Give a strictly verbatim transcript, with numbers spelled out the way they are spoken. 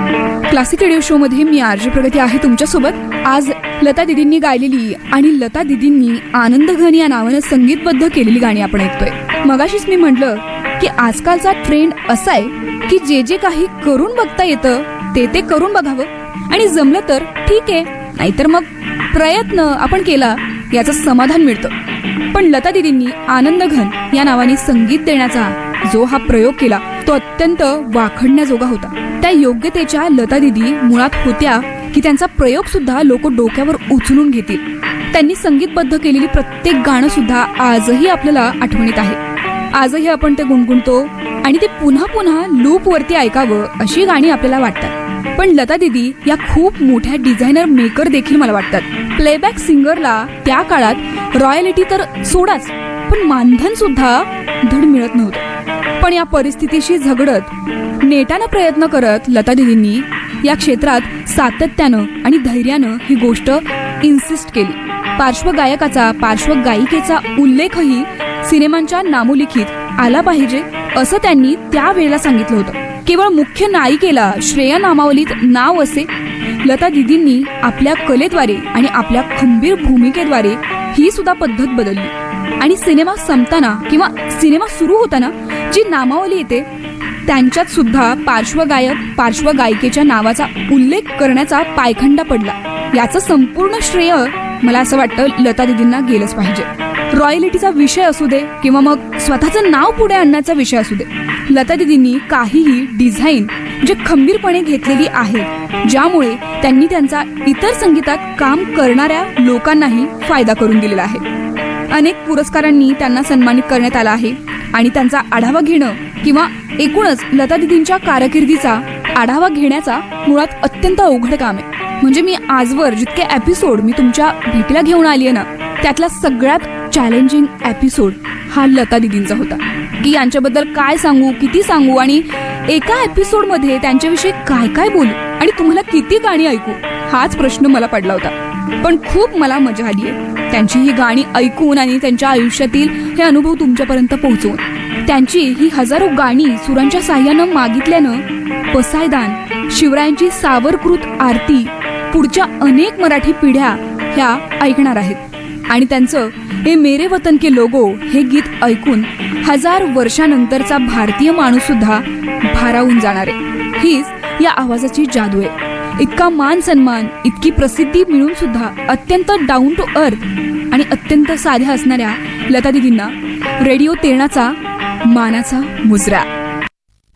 Classic radio show मध्ये मी RJ प्रगती आहे तुमच्यासोबत. आज लता दीदींनी गायलेली आणि लता दीदींनी आनंद घन या नावानं संगीतबद्ध केलेली गाणी आपण ऐकतोय. मगाशीच मी म्हटलं की आजकालचा ट्रेंड असा आहे की जे जे काही करून बघता येतं ते ते करून बघावं आणि जमलं तर ठीक आहे, नाहीतर मग प्रयत्न आपण केला याचं समाधान मिळतं. पण लता दीदींनी आनंद घन या नावाने संगीत देण्याचा जो हा प्रयोग केला तो अत्यंत वाखडण्याजोगा होता. त्या योग्यतेच्या लता दीदी मुळात होत्या की त्यांचा प्रयोग सुद्धा लोक डोक्यावर उचलून घेतील. त्यांनी संगीतबद्ध केलेली प्रत्येक गाणं सुद्धा आजही आपल्याला आठवणीत आहे. आजही आपण ते गुणगुणतो आणि ते पुन्हा पुन्हा लूप वरती ऐकावं अशी गाणी आपल्याला वाटतात. पण लता दीदी या खूप मोठ्या डिझायनर मेकर देखील मला वाटतात. प्लेबॅक सिंगरला त्या काळात रॉयल्टी तर सोडाच, पण मानधन सुद्धा धड मिळत नव्हतं. पण या परिस्थितीशी झगडत नेटानं प्रयत्न करत लता दीदींनी या क्षेत्रात सातत्यानं आणि धैर्यानं ही गोष्ट इन्सिस्ट केली. पार्श्वगायकाचा पार्श्वगायिकेचा उल्लेखही सिनेमांच्या नामोलिखित आला पाहिजे असं त्यांनी त्यावेळेला सांगितलं होतं. केवळ मुख्य नायिकेला श्रेय नामावलीत नाव असे. लता दीदींनी आपल्या कलेद्वारे आणि आपल्या खंबीर भूमिकेद्वारे ही सुद्धा पद्धत बदलली आणि सिनेमा संपताना किंवा सिनेमा सुरू होताना जी नामावली येते त्यांच्यात सुद्धा पार्श्वगायक पार्श्वगायिकेच्या नावाचा उल्लेख करण्याचा पायखंडा पडला. याचं संपूर्ण श्रेय मला असं वाटतं लता दीदींना गेलंच पाहिजे. रॉयल्टीचा विषय असू दे किंवा मग स्वतःचं नाव पुढे आणण्याचा विषय असू दे, लता दीदींनी काहीही डिझाईन जे खंबीरपणे घेतलेली आहे, ज्यामुळे त्यांनी त्यांचा इतर संगीतात काम करणाऱ्या लोकांनाही फायदा करून दिलेला आहे. अनेक पुरस्कारांनी त्यांना सन्मानित करण्यात आला आहे आणि त्यांचा आढावा घेणं किंवा एकूणच लता दीदींच्या कारकिर्दीचा आढावा घेण्याचा मुळात अत्यंत अवघड काम आहे. म्हणजे मी आजवर जितके एपिसोड मी तुमच्या भेटीला घेऊन आली आहे ना, त्यातला सगळ्यात चॅलेंजिंग एपिसोड हा लता दीदींचा होता. की यांच्याबद्दल काय सांगू, किती सांगू आणि एका एपिसोड मध्ये त्यांच्याविषयी काय काय बोलू आणि तुम्हाला किती गाणी ऐकू, हाच प्रश्न मला पडला होता. पण खूप मला मजा आली आहे त्यांची ही गाणी ऐकून आणि त्यांच्या आयुष्यातील हे अनुभव तुमच्यापर्यंत पोहोचवून. त्यांची ही हजारो गाणी सुरांच्या साह्यानं मागितल्यानं पसायदान, शिवरायांची सावरकृत आरती पुढच्या अनेक मराठी पिढ्या ह्या ऐकणार आहेत आणि त्यांचं हे मेरे वतन के लोगो हे गीत ऐकून हजार वर्षानंतरचा भारतीय माणूस सुद्धा भारावून जाणार आहे. हीच या आवाजाची जादू आहे. इतका मान सन्मान, इतकी प्रसिद्धी मिळून सुद्धा अत्यंत डाऊन टू अर्थ आणि अत्यंत साध्या असणाऱ्या लता दीदींना रेडिओ तेरणाचा मानाचा मुजरा.